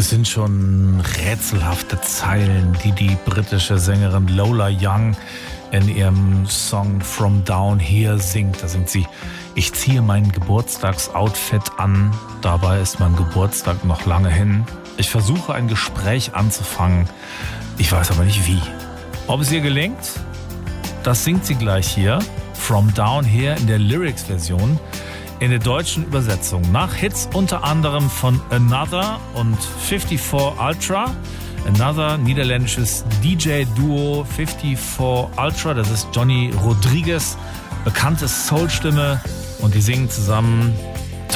Es sind schon rätselhafte Zeilen, die britische Sängerin Lola Young in ihrem Song From Down Here singt. Da singt sie: Ich ziehe mein Geburtstagsoutfit an, dabei ist mein Geburtstag noch lange hin. Ich versuche ein Gespräch anzufangen, ich weiß aber nicht wie. Ob es ihr gelingt, das singt sie gleich hier. From Down Here in der Lyrics-Version. In der deutschen Übersetzung nach Hits unter anderem von Another und 54 Ultra. Another, niederländisches DJ-Duo 54 Ultra, das ist Johnny Rodriguez, bekannte Soul-Stimme, und die singen zusammen